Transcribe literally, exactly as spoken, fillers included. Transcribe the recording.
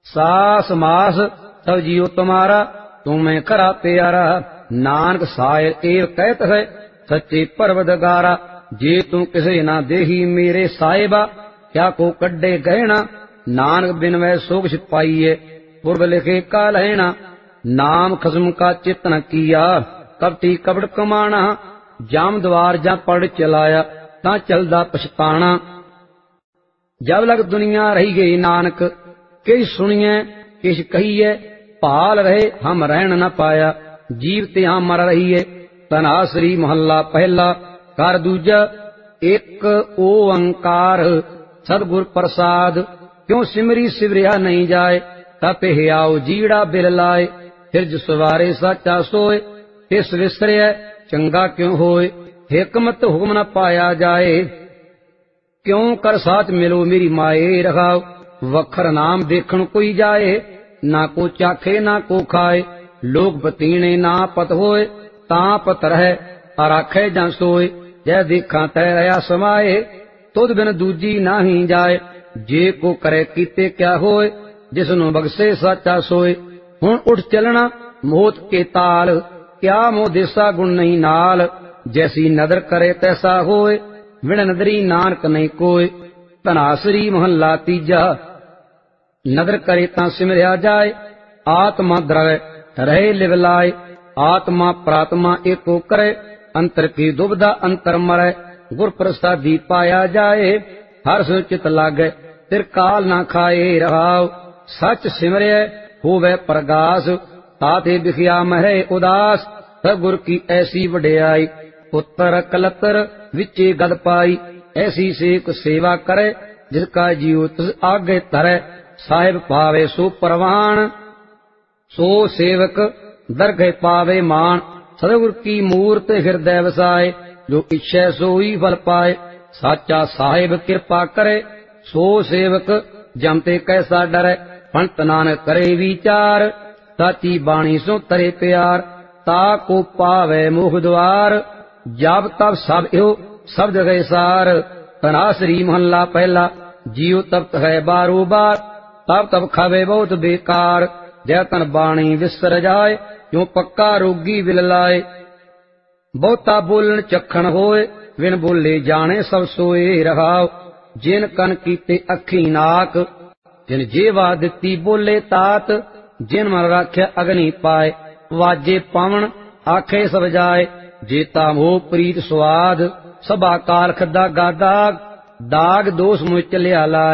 सास मास सब जियो तुम्हारा, तुम्हें खरा प्यारा। नानक सायर एव कहत है, सच्चे परवदगारा। जे तू किसे ना देही मेरे साहिबा, क्या को कड्डे गहना। नानक बिन वै सोग छिपाइए, पूर्व लिखे का लहना। नाम खसम का चित न किया, कपटी कपट कमाना। जाम द्वार जा पड़ चलाया, ता चलदा पछताना। जब लग दुनिया रही गई नानक, किस सुनिए किस कहिए। भाल रहे हम रहन न पाया, जीवते हम मर रहीए। तनासरी मोहल्ला पहला कर दूजा, एक ओंकार सतगुर प्रसाद। क्यों सिमरी सिमरिया नहीं जाए, तपे हियाओ जीड़ा बिल लाए। हिरज सवारे साचा सोए, तिस विसरे चंगा क्यों होए। हिकमत हुक्म न पाया जाए, क्यों कर साथ मिलो मेरी माए रखाओ। वखर नाम देखण कोई जाए, ना को चाखे ना को खाए। लोग बतीने ना पत होए, ता पत रहे आराखे जा सोए। जै देखा तै रया समाए, तुद बिन दूजी नाही जाए। जे को करे कीते क्या होए, जिसनु बगसे साचा सोए। हुण उठ चलना मोत के ताल, क्या मोह देसा गुण नहीं नाल। जैसी नदर करे तैसा होए, विण नदरी नानक नहीं कोय। धनासरी मोहल्ला तीजा, नदर करे ता सिमरिया जाए। आत्मा द्रवै रहे लिवलाए, आत्मा प्रात्मा एको करे। अंतर की दुबदा अंतर मरै, गुर प्रसादी पाया जाए। हर सो चित लागै तिर काल ना खाए रहाओ। सच सिमरै होवै प्रगास, ताते बिखिया मरै उदास। सतगुर की ऐसी वड्याई, पुत्र कलतर विचे गद पाई। ऐसी सेक सेवा करे, जिसका जीव तिस आगे धरै। साहिब पावे सो परवान, सो सेवक दरगह पावे मान। सतगुर की मूर्त हृदय वसाए, जो इच्छै सोई फल पाए। साचा साहिब कृपा करे, सो सेवक जमते कैसा डरै। पंत नानक करे विचार, साची बाणी सो तरे प्यार। ता को पावे मोह द्वार, जब तब सब यो शब्द गए सार। तनासरी मोहल्ला पहला, जियो तब है बारो बार। तब तब खावे बहुत बेकार, जय तन बाणी विसर जाए। क्यों पक्का रोगी विल लाए, बहुता बोलन चखण होए। विन बोले जाने सब सोए रहाओ। जिन कन कीते अखी नाक, जिन जेवा दिती बोले तात। जिन मन राख्या अग्नि पाए, वाजे पवन आखे सब जाए। जेता मोह प्रीत स्वाद, सभा कालख दागा दाग। दाग दोष मुझ चलिया लाए।